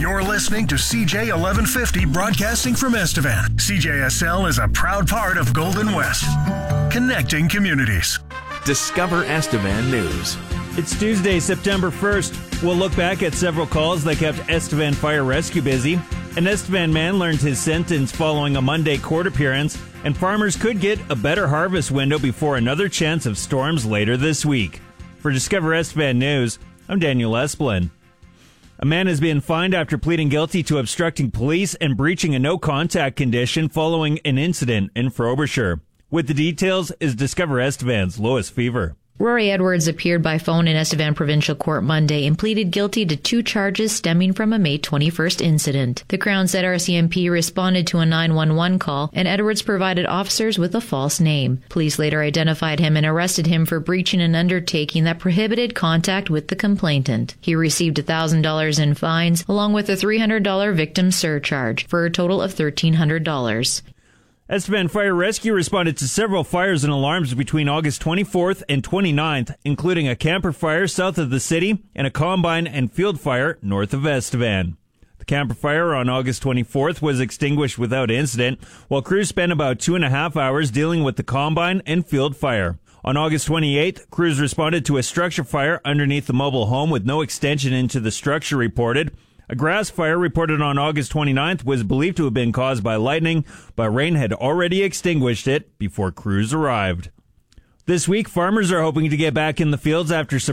You're listening to CJ 1150 broadcasting from Estevan. CJSL is a proud part of Golden West, connecting communities. Discover Estevan News. It's Tuesday, September 1st. We'll look back at several calls that kept Estevan Fire Rescue busy. An Estevan man learned his sentence following a Monday court appearance, and farmers could get a better harvest window before another chance of storms later this week. For Discover Estevan News, I'm Daniel Esplin. A man has been fined after pleading guilty to obstructing police and breaching a no-contact condition following an incident in Frobisher. With the details is Discover Estevan's Lois Fever. Rory Edwards appeared by phone in Estevan Provincial Court Monday and pleaded guilty to 2 charges stemming from a May 21st incident. The Crown said RCMP responded to a 911 call, and Edwards provided officers with a false name. Police later identified him and arrested him for breaching an undertaking that prohibited contact with the complainant. He received $1,000 in fines, along with a $300 victim surcharge, for a total of $1,300. Estevan Fire Rescue responded to several fires and alarms between August 24th and 29th, including a camper fire south of the city and a combine and field fire north of Estevan. The camper fire on August 24th was extinguished without incident, while crews spent about 2.5 hours dealing with the combine and field fire. On August 28th, crews responded to a structure fire underneath the mobile home with no extension into the structure reported. A grass fire reported on August 29th was believed to have been caused by lightning, but rain had already extinguished it before crews arrived. This week, farmers are hoping to get back in the fields after some